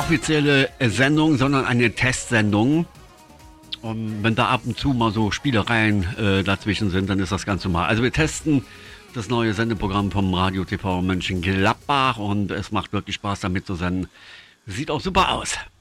offizielle Sendung, sondern eine Testsendung. Und wenn da ab und zu mal so Spielereien dazwischen sind, dann ist das ganz normal. Also wir testen das neue Sendeprogramm vom Radio TV Mönchengladbach und es macht wirklich Spaß damit zu senden. Sieht auch super aus.